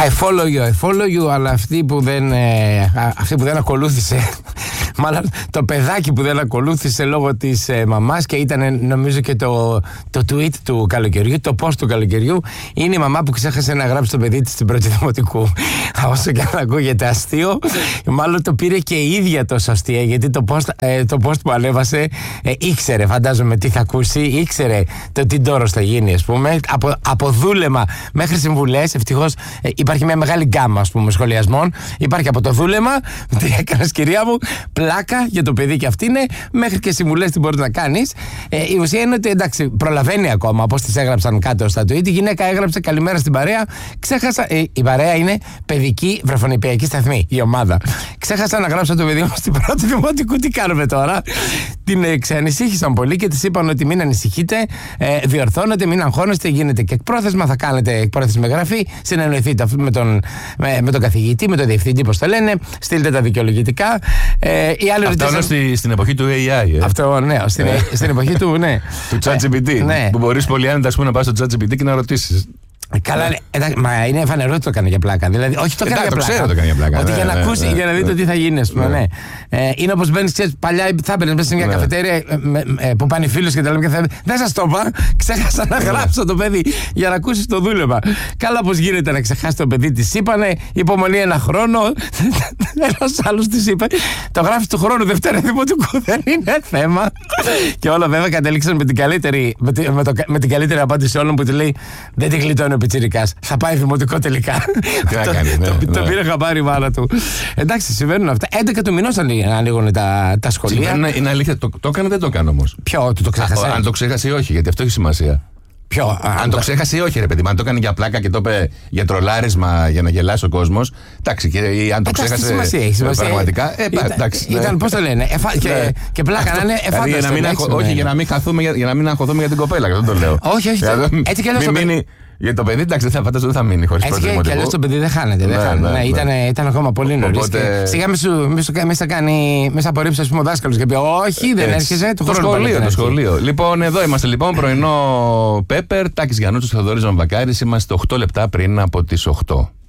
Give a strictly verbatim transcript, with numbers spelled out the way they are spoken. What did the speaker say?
I follow you, I follow you, αλλά αυτή που δεν, ε, αυτή που δεν ακολούθησε, μάλλον το παιδάκι που δεν ακολούθησε λόγω της ε, μαμάς και ήταν νομίζω και το, το tweet του καλοκαιριού, το post του καλοκαιριού, είναι η μαμά που ξέχασε να γράψει το παιδί της στην πρώτη δημοτικού. Όσο και αν ακούγεται αστείο, μάλλον το πήρε και η ίδια τόσο αστεία, γιατί το post, ε, το post που ανέβασε ε, ήξερε, φαντάζομαι τι θα ακούσει, ήξερε το τι ντόρος θα γίνει, ας πούμε, από, από δούλεμα μέχρι συμβουλές. Ευτυχώς ε, υπάρχει μια μεγάλη γκάμα, ας πούμε, σχολιασμών. Υπάρχει από το δούλεμα, τι έκανες κυρία μου, πλάκα για το παιδί και αυτή είναι, μέχρι και συμβουλές τι μπορείς να κάνεις. Ε, η ουσία είναι ότι εντάξει, προλαβαίνει ακόμα, όπως τις έγραψαν κάτω στα tweet. Η γυναίκα έγραψε καλημέρα στην παρέα. Ξέχασα, ε, η παρέα είναι παιδική βρεφονιπιακή σταθμή, η ομάδα. Ξέχασα να γράψω το παιδί μου στην πρώτη δημοτικού, τι κάνουμε τώρα. Την ε, ξεανησύχησαν πολύ και της είπαν ότι μην ανησυχείτε, ε, διορθώνετε, μην αγχώνεστε, γίνεται και εκπρόθεσμα, θα κάνετε εκπρόθεσμη γραφή, συνεννοηθείτε με τον, με, με τον καθηγητή, με τον διευθυντή, πώς το λένε, στείλτε τα δικαιολογητικά. Ε, Αυτό ρωτήσαν... είναι στη, στην εποχή του έι άι. Ε. Αυτό, ναι, στην, στην εποχή του, ναι. του ChatGPT. Ναι. Που μπορείς πολύ άνετα να πας στο ChatGPT και να ρωτήσεις. Καλά, ναι. Εντάξει, μα είναι φανερό ότι το έκανε για πλάκα. Δηλαδή, όχι το έκανε για πλάκα. Ξέρω το έκανε για πλάκα. Ότι ναι, για να ναι, ακούσει, ναι, για να δει ναι, το τι θα γίνει, α πούμε. Ναι. Ναι. Ε, είναι όπως μπαίνεις, ξέρεις, παλιά θα μπαίνεις μέσα σε μια ναι. καφετέρια ε, ε, που πάνε οι φίλοι και τα λέμε και θα. Δεν σας το είπα, ξέχασα να γράψω το παιδί για να ακούσει το δούλευμα. Καλά, πώς γίνεται να ξεχάσει το παιδί, τη είπανε, υπομονή ένα χρόνο. Ένας άλλος τη είπε, το γράφει του χρόνου Δευτέρα Δημοτικού, δεν είναι θέμα. Και όλα βέβαια κατέληξαν με την καλύτερη, με, τη, με, το, με την καλύτερη απάντηση όλων που του λέει δεν τη γλιτώνει ο πιτσιρικάς. Θα πάει δημοτικό τελικά. το, κάνει, ναι, το, ναι. το πήρε χαμπάρι η μάνα του. Εντάξει, συμβαίνουν αυτά. έντεκα του μηνός ανοίγουν τα, τα σχολεία. Συμβαίνουν, είναι αλήθεια. Το, το έκανε, δεν το έκανε όμως. Ποιο, το, το ξέχασε. Α, αν το ξέχασε ή όχι, γιατί αυτό έχει σημασία. Ποιο, αν, αν το ξέχασε ή όχι, ρε παιδί, αν το έκανε για πλάκα και το είπε για τρολάρισμα για να γελάσει ο κόσμος. Εντάξει, και αν το εντάξει, ξέχασε. Σημασία, έχει σημασία. Πραγματικά. Ε, ήταν, εντάξει, ήταν, ναι. πώς το λένε. Εφα, και, ναι. και πλάκα να είναι εφάνταστο. Όχι, για να μην χαθούμε, για να μην αγχωθούμε για την κοπέλα, και δεν το λέω. Όχι, όχι. Έτσι κι αλλιώς. Για το παιδί, εντάξει, δεν θα φαντάζομαι δεν θα μείνει χωρίς πρώτο δημοτικό. Έτσι κι αλλιώς το παιδί δεν χάνεται. Δεν ναι, χάνεται. Ναι, ναι, ήταν, ναι. ήταν ακόμα πολύ νωρίς. Οπότε... Σιγά μη σου κάνει μέσα απορρίψει, ας πούμε, ο δάσκαλος και πει όχι, δεν έρχεσαι. Το σχολείο, το σχολείο. Λοιπόν, εδώ είμαστε λοιπόν, πρωινό Πέπερ, Τάκης Γιαννούτσος, Θεοδωρής Βαμβακάρης. Είμαστε οκτώ λεπτά πριν από τις οκτώ.